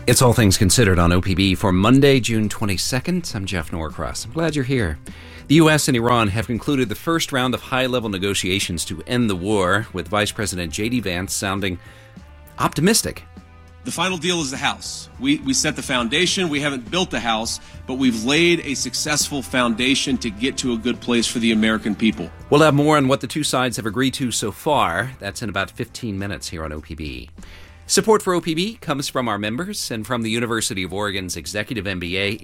It's All Things Considered on OPB for Monday, June 22nd. I'm Jeff Norcross. I'm glad you're here. The U.S. and Iran have concluded the first round of high-level negotiations to end the war, with Vice President J.D. Vance sounding optimistic. The final deal is the house. We set the foundation. We haven't built the house, but we've laid a successful foundation to get to a good place for the American people. We'll have more on what the two sides have agreed to so far. That's in about 15 minutes here on OPB. Support for OPB comes from our members and from the University of Oregon's Executive MBA